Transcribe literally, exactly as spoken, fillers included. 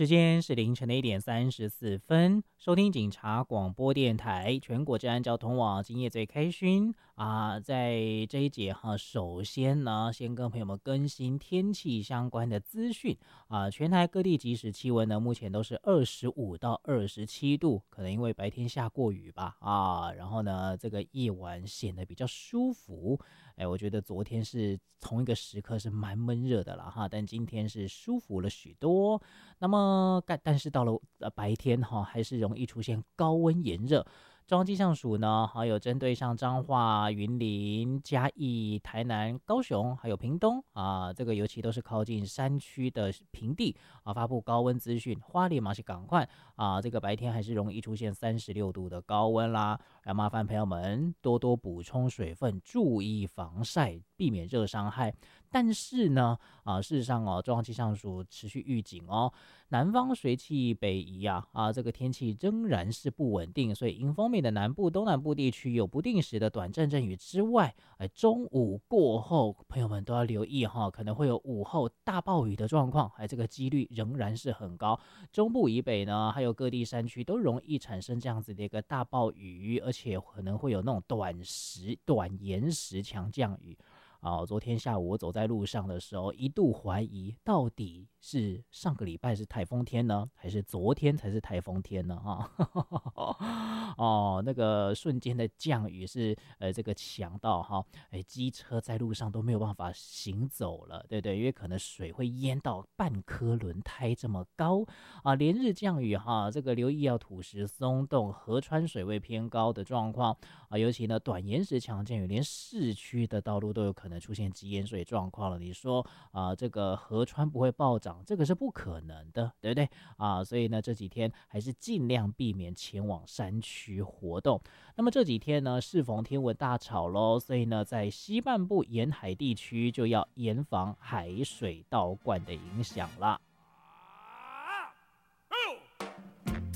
时间是凌晨的一点三十四分，收听警察广播电台全国治安交通网，今夜最开勋啊！在这一节哈，首先呢，先跟朋友们更新天气相关的资讯啊。全台各地即时气温呢，目前都是二十五到二十七度，可能因为白天下过雨吧啊，然后呢，这个夜晚显得比较舒服。哎，我觉得昨天是同一个时刻是蛮闷热的了哈，但今天是舒服了许多。那么，但但是到了呃白天哈，还是容易出现高温炎热。中央气象署呢，还有针对像彰化、云林、嘉义、台南、高雄，还有屏东啊，这个尤其都是靠近山区的平地啊，发布高温资讯。花莲嘛是赶快啊，这个白天还是容易出现三十六度的高温啦。要麻烦朋友们多多补充水分，注意防晒，避免热伤害。但是呢，啊，事实上哦，中央气象署持续预警哦，南方水汽北移啊，啊，这个天气仍然是不稳定，所以迎风面的南部、东南部地区有不定时的短暂阵雨之外，哎，中午过后，朋友们都要留意哈，可能会有午后大暴雨的状况，哎，这个几率仍然是很高。中部以北呢，还有各地山区都容易产生这样子的一个大暴雨，而且可能会有那种短时、短延时强降雨。啊，昨天下午我走在路上的时候，一度怀疑到底是上个礼拜是台风天呢，还是昨天才是台风天呢？哈，哦，那个瞬间的降雨是呃这个强到哈，哎，机车在路上都没有办法行走了，对不对？因为可能水会淹到半颗轮胎这么高啊，连日降雨哈，这个留意要土石松动、河川水位偏高的状况啊，尤其呢短延时强降雨，连市区的道路都有可能出现积淹水状况了。你说啊，这个河川不会暴涨，这个是不可能的，对不对啊？所以呢，这几天还是尽量避免前往山区活动。那么这几天呢，适逢天文大潮咯，所以呢，在西半部沿海地区就要严防海水倒灌的影响啦。